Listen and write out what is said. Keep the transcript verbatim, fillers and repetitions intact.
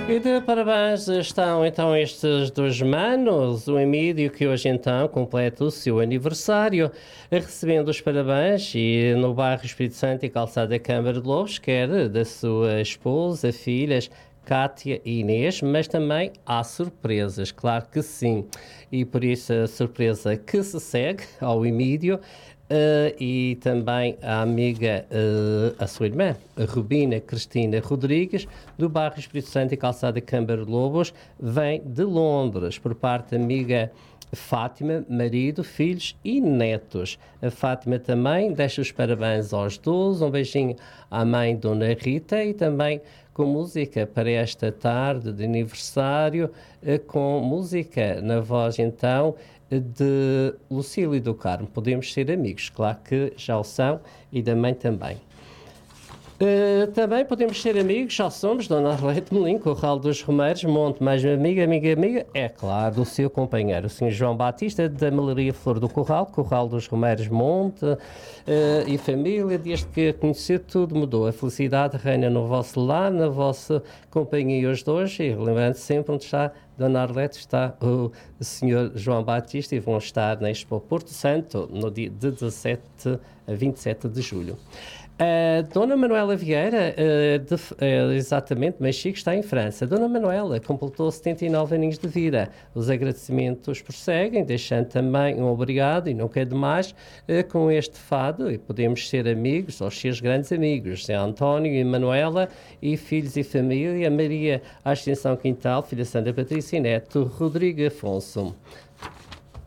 E de parabéns estão então estes dois manos, o Emílio, que hoje então completa o seu aniversário, recebendo os parabéns e no bairro Espírito Santo e Calçada Câmara de Lobos, quer da sua esposa, filhas, Cátia e Inês, mas também há surpresas, claro que sim. E por isso a surpresa que se segue ao Emílio, Uh, e também a amiga, uh, a sua irmã, a Rubina Cristina Rodrigues, do bairro Espírito Santo e Calçada Câmara de Lobos, vem de Londres, por parte da amiga Fátima, marido, filhos e netos. A Fátima também deixa os parabéns aos dois, um beijinho à mãe Dona Rita e também com música para esta tarde de aniversário, uh, com música na voz então de Lucílio do Carmo. Podemos ser amigos, claro que já o são, e da mãe também. Uh, também podemos ser amigos, já somos, Dona Arlete Melim, Corral dos Romeiros, Monte, mais uma amiga, amiga, amiga, é claro, do seu companheiro, o senhor João Batista, da Malaria Flor do Corral, Corral dos Romeiros, Monte, uh, e família, desde que a conheceu, tudo mudou. A felicidade reina no vosso lar, na vossa companhia os dois, e lembrando sempre onde está Dona Arlete, está o senhor João Batista, e vão estar na Expo Porto Santo, no dia de dezassete a vinte e sete de julho. A Dona Manuela Vieira, uh, de, uh, exatamente, mas Chico está em França. Dona Manuela completou setenta e nove aninhos de vida. Os agradecimentos prosseguem, deixando também um obrigado, e não quer demais, uh, com este fado, e podemos ser amigos, aos seus grandes amigos, Zé António e Manuela, e filhos e família, Maria Ascensão Quintal, filha Sandra Patrícia e neto Rodrigo Afonso.